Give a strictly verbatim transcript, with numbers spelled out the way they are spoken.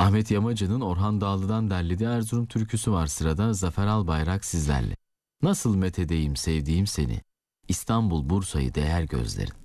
Ahmet Yamacı'nın Orhan Dağlı'dan derlediği Erzurum türküsü var sırada. Zafer Albayrak sizlerle. Nasıl methedeyim sevdiğim seni, İstanbul Bursa'yı değer gözlerin.